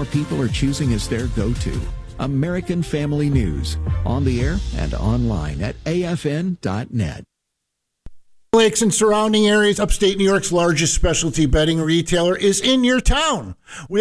more people are choosing as their go-to. American Family News, on the air and online at afn.net. Lakes and surrounding areas, upstate New York's largest specialty bedding retailer is in your town. We